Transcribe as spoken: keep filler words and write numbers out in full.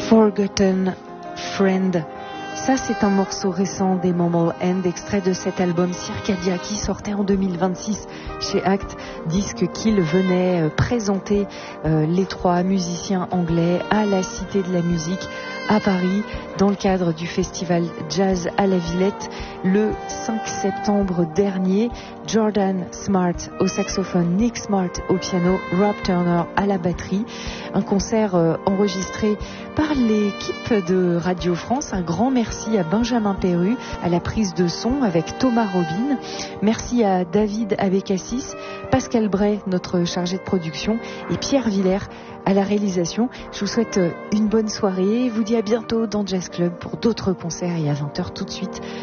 Forgotten Friend. Ça, c'est un morceau récent des Mammal End, extrait de cet album Circadia qui sortait en deux mille vingt-six chez Act, disque qu'il venait présenter euh, les trois musiciens anglais à la Cité de la Musique à Paris dans le cadre du festival Jazz à la Villette le cinq septembre dernier. Jordan Smart au saxophone, Nick Smart au piano, Rob Turner à la batterie. Un concert euh, enregistré par l'équipe de Radio France. Un grand merci à Benjamin Perru à la prise de son avec Thomas Robin. Merci à David Abécassis, Pascal Bray, notre chargé de production, et Pierre Villers à la réalisation. Je vous souhaite une bonne soirée. Je vous dis à bientôt dans Jazz Club pour d'autres concerts et à vingt heures tout de suite